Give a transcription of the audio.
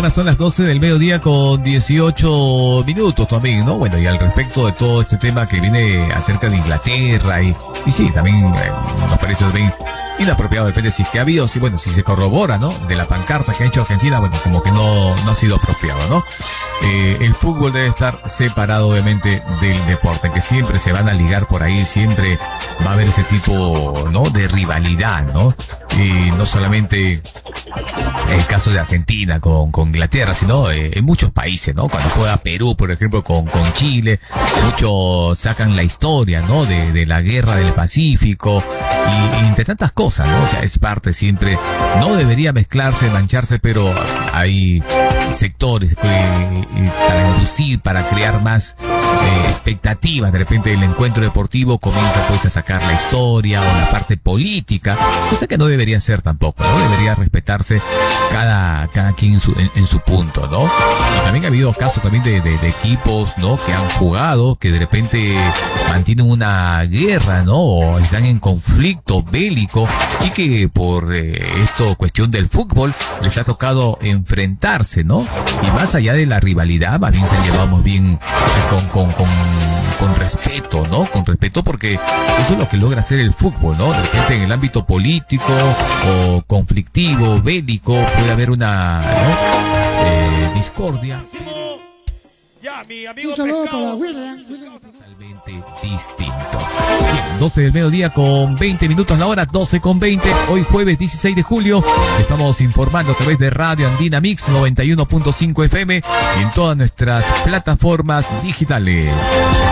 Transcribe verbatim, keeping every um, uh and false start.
mañana, son las doce del mediodía con dieciocho minutos también, ¿no? Bueno, y al respecto de todo este tema que viene acerca de Inglaterra y, y sí, también eh, nos parece bien inapropiado, depende si es que ha habido, si bueno, si se corrobora, ¿no? De la pancarta que ha hecho Argentina, bueno, como que no, no ha sido apropiado, ¿no? Eh, el fútbol debe estar separado, obviamente, del deporte, que siempre se van a ligar por ahí, siempre va a haber ese tipo, ¿no? De rivalidad, ¿no? Y no solamente el caso de Argentina con, con Inglaterra, sino eh, en muchos países, ¿no? Cuando juega Perú, por ejemplo, con, con Chile, muchos sacan la historia, ¿no? De, de la guerra del Pacífico y, y entre tantas cosas, ¿no? O sea, es parte siempre, no debería mezclarse, mancharse, pero hay sectores que, eh, para inducir, para crear más eh, expectativas. De repente el encuentro deportivo comienza pues a sacar la historia o la parte política, cosa que no debería ser tampoco, ¿no? Debería respetarse cada, cada quien en su, en, en su punto, ¿no? Y también ha habido casos también de, de, de equipos, ¿no? Que han jugado, que de repente mantienen una guerra, ¿no? O están en conflicto bélico y que por eh, esto, cuestión del fútbol, les ha tocado enfrentarse, ¿no? Y más allá de la rivalidad, más bien se llevamos bien eh, con, con, con, con respeto, ¿no? Con respeto, porque eso es lo que logra hacer el fútbol, ¿no? De repente en el ámbito político o conflictivo, bélico, puede haber una, ¿no? eh, discordia. Ya, mi amigo Un saludo Pescado. para William. Totalmente distinto. Bien, doce del mediodía con veinte minutos la hora, doce con veinte. Hoy jueves dieciséis de julio. Estamos informando a través de Radio Andina Mix noventa y uno punto cinco F M y en todas nuestras plataformas digitales.